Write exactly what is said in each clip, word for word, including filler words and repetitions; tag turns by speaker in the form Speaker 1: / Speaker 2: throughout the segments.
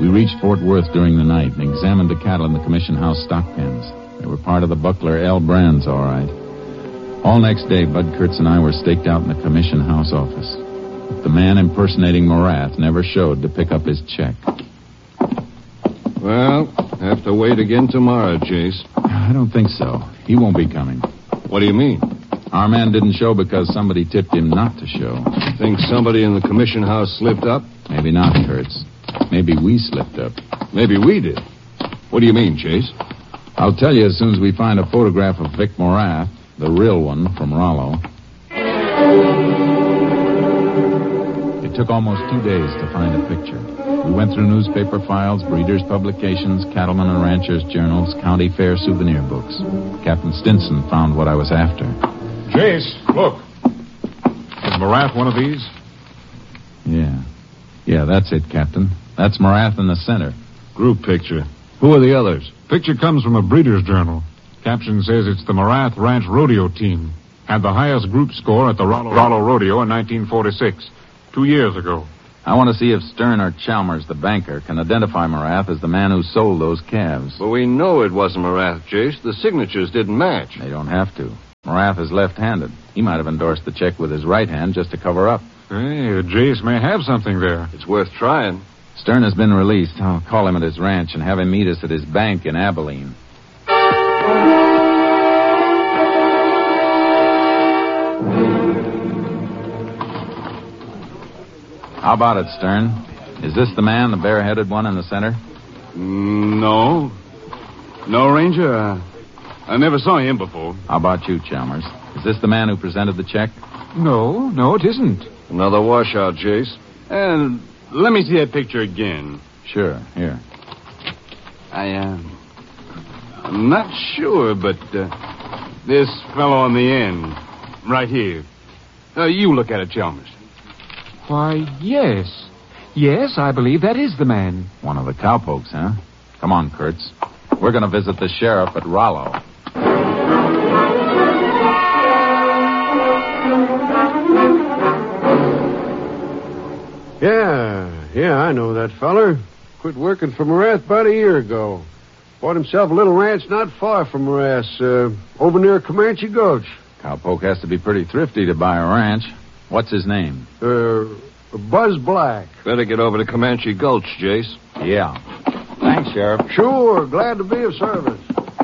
Speaker 1: We reached Fort Worth during the night and examined the cattle in the commission house stock pens. They were part of the buckler L. Brands, all right. All next day, Bud Kurtz and I were staked out in the commission house office. But the man impersonating Morath never showed to pick up his check.
Speaker 2: Well, have to wait again tomorrow, Jace.
Speaker 1: I don't think so. He won't be coming.
Speaker 2: What do you mean?
Speaker 1: Our man didn't show because somebody tipped him not to show.
Speaker 2: Think somebody in the commission house slipped up?
Speaker 1: Maybe not, Kurtz. Maybe we slipped up.
Speaker 2: Maybe we did. What do you mean, Chase?
Speaker 1: I'll tell you as soon as we find a photograph of Vic Morath, the real one from Rollo. It took almost two days to find a picture. We went through newspaper files, breeders' publications, cattlemen and ranchers' journals, county fair souvenir books. Captain Stinson found what I was after.
Speaker 3: Chase, look. Is Morath one of these?
Speaker 1: Yeah. Yeah, that's it, Captain. That's Morath in the center.
Speaker 2: Group picture. Who are the others?
Speaker 3: Picture comes from a breeder's journal. Caption says it's the Morath Ranch Rodeo team. Had the highest group score at the Rollo, Rollo Rodeo in nineteen forty-six. Two years ago.
Speaker 1: I want to see if Stern or Chalmers, the banker, can identify Morath as the man who sold those calves.
Speaker 2: Well, we know it wasn't Morath, Jace. The signatures didn't match.
Speaker 1: They don't have to. Morath is left-handed. He might have endorsed the check with his right hand just to cover up.
Speaker 3: Hey, Jace may have something there.
Speaker 2: It's worth trying.
Speaker 1: Stern has been released. I'll call him at his ranch and have him meet us at his bank in Abilene. How about it, Stern? Is this the man, the bare-headed one in the center?
Speaker 2: No. No, Ranger. Uh, I never saw him before.
Speaker 1: How about you, Chalmers? Is this the man who presented the check?
Speaker 3: No, no, it isn't.
Speaker 2: Another washout, Jace.
Speaker 4: And let me see that picture again.
Speaker 1: Sure, here.
Speaker 4: I, uh, I'm not sure, but uh, this fellow on the end, right here. Uh, you look at it, Chalmers.
Speaker 5: Why, yes. Yes, I believe that is the man.
Speaker 1: One of the cowpokes, huh? Come on, Kurtz. We're going to visit the sheriff at Rollo.
Speaker 6: Yeah, yeah, I know that feller. Quit working for Morath about a year ago. Bought himself a little ranch not far from Morath's, uh, over near Comanche Gulch.
Speaker 1: Cowpoke has to be pretty thrifty to buy a ranch. What's his name?
Speaker 6: Uh, Buzz Black.
Speaker 2: Better get over to Comanche Gulch, Jace.
Speaker 1: Yeah. Thanks, Sheriff.
Speaker 6: Sure, glad to be of service.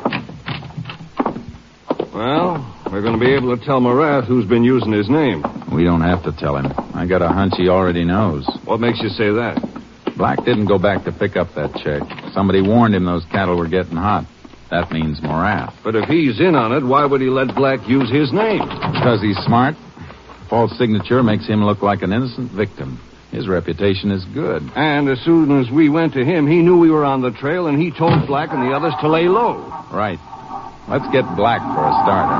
Speaker 2: Well, we're going to be able to tell Morath who's been using his name.
Speaker 1: We don't have to tell him. I got a hunch he already knows.
Speaker 2: What makes you say that?
Speaker 1: Black didn't go back to pick up that check. Somebody warned him those cattle were getting hot. That means Morath.
Speaker 2: But if he's in on it, why would he let Black use his name?
Speaker 1: Because he's smart. False signature makes him look like an innocent victim. His reputation is good.
Speaker 2: And as soon as we went to him, he knew we were on the trail, and he told Black and the others to lay low.
Speaker 1: Right. Let's get Black for a starter.